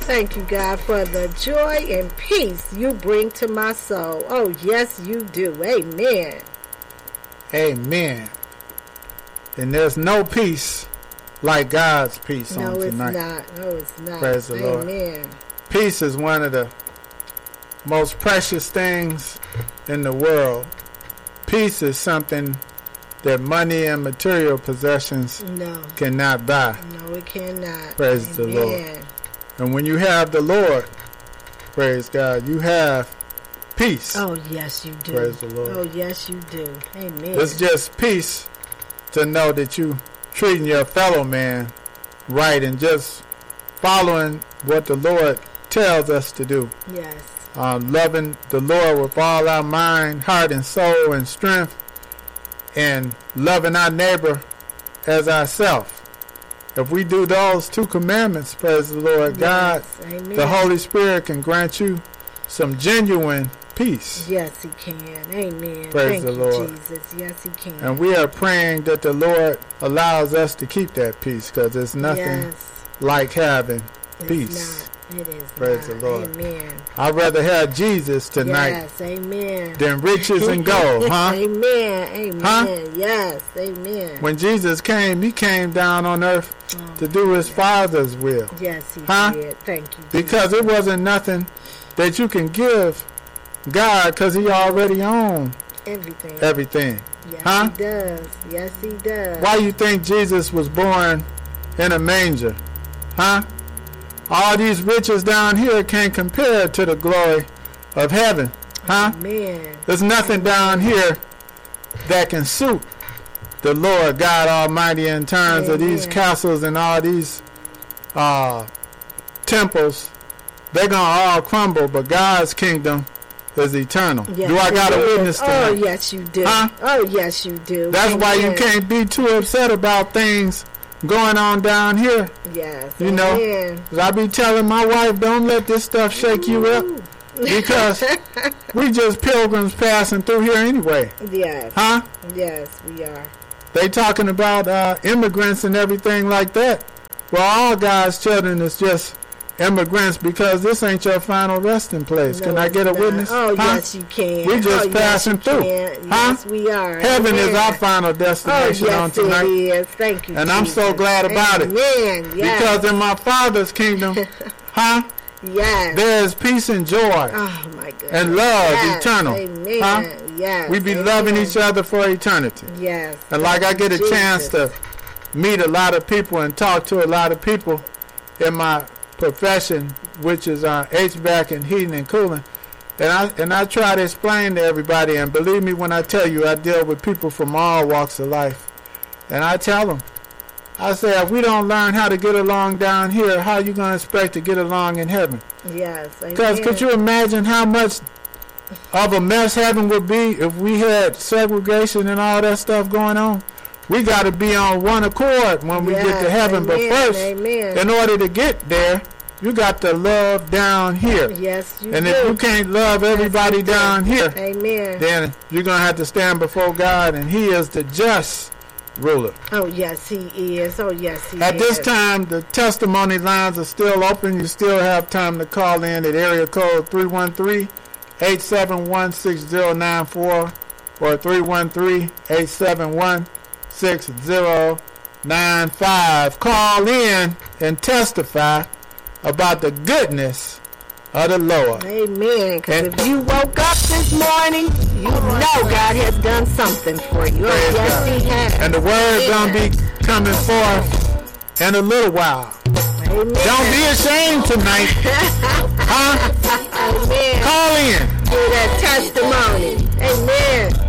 Thank you, God, for the joy and peace you bring to my soul. Oh, yes, you do. Amen. Amen. And there's no peace like God's peace on tonight. No, it's not. Praise the Lord. Amen. Peace is one of the most precious things in the world. Peace is something that money and material possessions cannot buy. No, it cannot. Praise the Lord. And when you have the Lord, praise God, you have peace. Oh, yes, you do. Praise the Lord. Oh, yes, you do. Amen. It's just peace to know that you treating your fellow man right and just following what the Lord tells us to do. Yes. Loving the Lord with all our mind, heart, and soul and strength, and loving our neighbor as ourselves. If we do those two commandments, praise the Lord, God, amen. The Holy Spirit can grant you some genuine peace. Yes, He can. Amen. Praise the Lord. Jesus. Yes, He can. And we are praying that the Lord allows us to keep that peace, because there's nothing like having peace. It is. Praise the Lord. Amen. I'd rather have Jesus tonight than riches and gold, huh? Amen. Amen. Huh? Yes. Amen. When Jesus came, He came down on earth to do His Father's will. Yes, He did. Thank you, Jesus. Because it wasn't nothing that you can give God, because He already owned everything. Yes, He does. Yes, He does. Why you think Jesus was born in a manger? Huh? All these riches down here can't compare to the glory of heaven. Huh? Amen. There's nothing down here that can suit the Lord God Almighty in terms of these castles and all these temples. They're going to all crumble, but God's kingdom is eternal. Yes, do I got a witness to that? Oh, yes, you do. Huh? Oh, yes, you do. That's why you can't be too upset about things going on down here. Yes. You know, I be telling my wife, don't let this stuff shake you up, because we just pilgrims passing through here anyway. Yes. Huh? Yes, we are. They talking about immigrants and everything like that. Well, all God's children is just immigrants, because this ain't your final resting place. Can I get a witness? Oh, yes, you can. We just passing through. Yes, we are. Heaven is our final destination on tonight. It is. Thank you, and Jesus. I'm so glad about it. Yes. Because in my Father's kingdom, yes, there is peace and joy. Oh, my goodness. And love eternal. Amen. Yes. We be loving each other for eternity. Yes. And like I get a chance to meet a lot of people and talk to a lot of people in my profession, which is HVAC and heating and cooling, and I try to explain to everybody, and believe me when I tell you, I deal with people from all walks of life, and I tell them, I say, if we don't learn how to get along down here, how are you going to expect to get along in heaven? Yes. Because could you imagine how much of a mess heaven would be if we had segregation and all that stuff going on? We got to be on one accord when we get to heaven. But first, in order to get there, you got to love down here. Yes, you and do. If you can't love everybody down here, then you're going to have to stand before God, and He is the just ruler. Oh, yes, He is. Oh, yes, He is. At this time, the testimony lines are still open. You still have time to call in at area code 313-871-6094 or 313-871-6095. Call in and testify about the goodness of the Lord. Amen. Because if you woke up this morning, you know God has done something for you. Yes, He has. And the word going to be coming forth in a little while. Amen. Don't be ashamed tonight. Huh? Amen. Call in. Give that testimony. Amen.